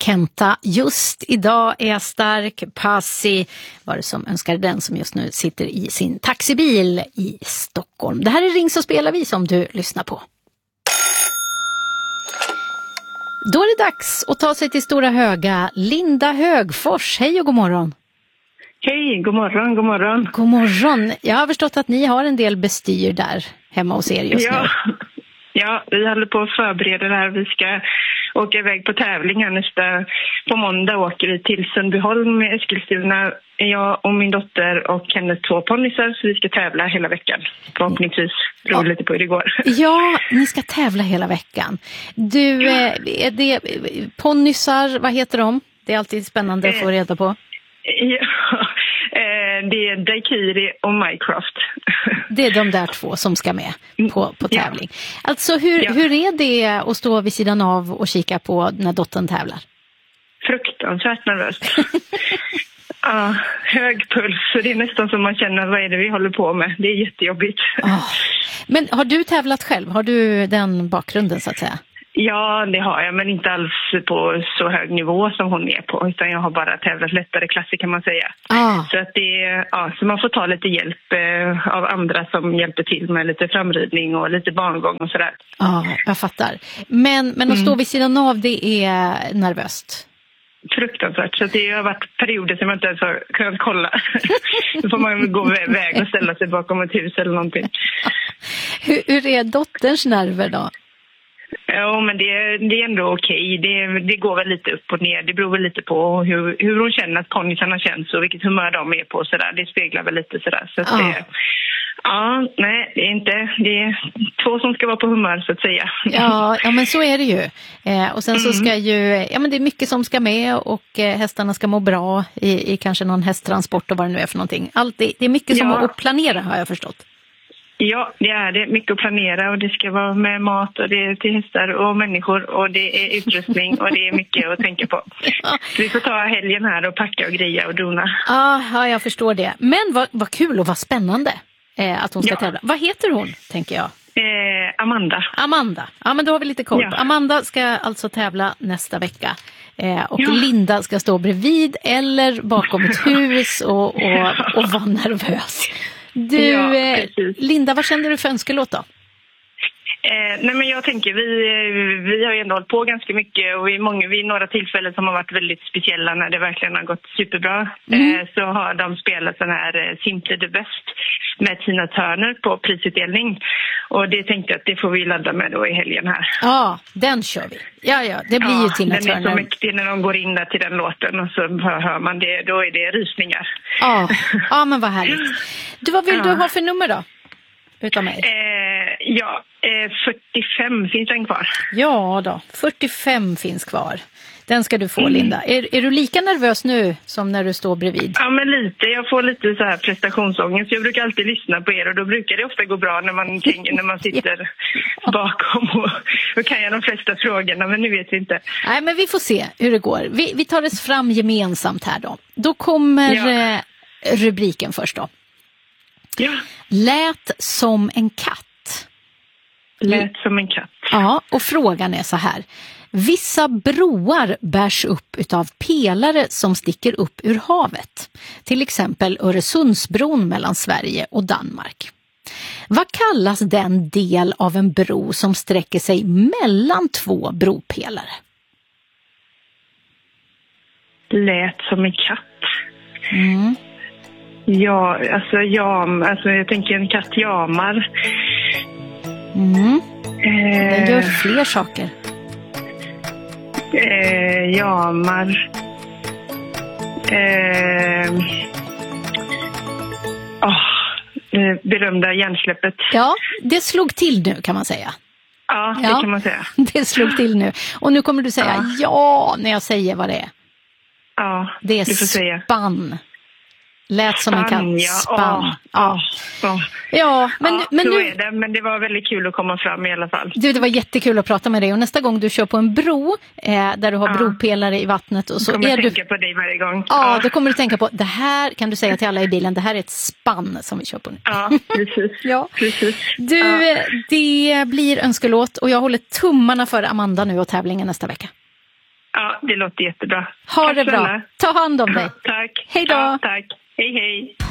Kenta. Just idag är jag stark. Passi var det som önskade den, som just nu sitter i sin taxibil i Stockholm. Det här är Ring så spelar vi som du lyssnar på. Då är det dags att ta sig till Stora Höga. Linda Högfors, hej och god morgon. Hej, god morgon, god morgon. God morgon. Jag har förstått att ni har en del bestyr där hemma hos er just nu. Ja, vi håller på att förbereda det här. Vi ska åka iväg på tävling här på måndag åker vi till Sundbyholm med Eskilstuna. Jag och min dotter och hennes 2 ponnysar, så vi ska tävla hela veckan. Förhoppningsvis beror lite på hur det går. Ja, ni ska tävla hela veckan. Du, är det ponnysar, vad heter de? Det är alltid spännande att få reda på. Ja, det är Daikiri och Minecraft. Det är de där 2 som ska med på tävling. Ja. Alltså hur är det att stå vid sidan av och kika på när dottern tävlar? Fruktansvärt nervöst. Ja, hög puls. Så det är nästan som man känner, vad är det vi håller på med? Det är jättejobbigt. Men har du tävlat själv? Har du den bakgrunden så att säga? Ja, det har jag, men inte alls på så hög nivå som hon är på, utan jag har bara tävlat lättare klasser kan man säga. Så att så man får ta lite hjälp av andra som hjälper till med lite framridning och lite barngång och sådär. Ja, jag fattar. Men att stå vid sidan av, det är nervöst. Fruktansvärt, så det har varit perioder som jag inte ens har kunnat kolla. Då får man gå iväg och ställa sig bakom ett hus eller någonting. Hur är dotterns nerver då? Ja, men det är ändå okej. Det går väl lite upp och ner. Det beror väl lite på hur hon känner att ponnysarna känns och vilket humör de är på. Sådär. Det speglar väl lite sådär. Så att det är 2 som ska vara på humör så att säga. Ja, men så är det ju. Och sen så ska ju, men det är mycket som ska med och hästarna ska må bra i kanske någon hästtransport och vad det nu är för någonting. Det är mycket som att planera, har jag förstått. Ja, det är det. Mycket att planera och det ska vara med mat och det är till hästar och människor och det är utrustning och det är mycket att tänka på. Så vi får ta helgen här och packa och greja och dona. Ja, jag förstår det. Men vad kul och vad spännande att hon ska tävla. Vad heter hon, tänker jag? Amanda. Ja, men då har vi lite koll. Amanda ska alltså tävla nästa vecka. Och Linda ska stå bredvid eller bakom ett hus och vara nervös. Du, Linda, vad känner du för önskelåt då? Nej, men jag tänker, vi har ju ändå hållit på ganska mycket och vid några tillfällen som har varit väldigt speciella när det verkligen har gått superbra. Så har de spelat den här Simply the Best med Tina Turner på prisutdelning. Och det tänkte jag att det får vi ladda med då i helgen här. Ja, den kör vi. Ja, det blir ju Tina Turner. Den är så mäktig när de går in där till den låten och så hör man det, då är det rysningar. Ja, men vad härligt. Du, vad vill du ha för nummer då? Utav mig? 45 finns den kvar. Ja då, 45 finns kvar. Den ska du få, Linda. Är du lika nervös nu som när du står bredvid? Ja, men lite. Jag får lite så här prestationsångest. Jag brukar alltid lyssna på er och då brukar det ofta gå bra när man sitter bakom och kan jag de flesta frågorna, men nu vet vi inte. Nej, men vi får se hur det går. Vi tar oss fram gemensamt här då. Då kommer rubriken först då. Ja. Lät som en katt. Lät som en katt. Ja, och frågan är så här. Vissa broar bärs upp utav pelare som sticker upp ur havet. Till exempel Öresundsbron mellan Sverige och Danmark. Vad kallas den del av en bro som sträcker sig mellan 2 bropelare? Lät som en katt. Ja, alltså jag tänker en katt jamar. Den gör fler saker. Jamar. Berömda hjärnsläppet. Ja, det slog till nu kan man säga. Ja, det kan man säga. Det slog till nu. Och nu kommer du säga när jag säger vad det är. Ja, det är spann. Lät som en katt. Spann. Men nu är det. Men det var väldigt kul att komma fram i alla fall. Du, det var jättekul att prata med dig. Och nästa gång du kör på en bro där du har bropelare i vattnet och så kommer tänka på dig varje gång. Ja, då kommer du tänka på det här, kan du säga till alla i bilen, det här är ett spann som vi kör på nu. Ja, precis. Precis. Du, det blir önskelåt och jag håller tummarna för Amanda nu och tävlingen nästa vecka. Ja, det låter jättebra. Ha det bra. Ta hand om dig. Tack. Hej då. Ja, tack. Hej, hej.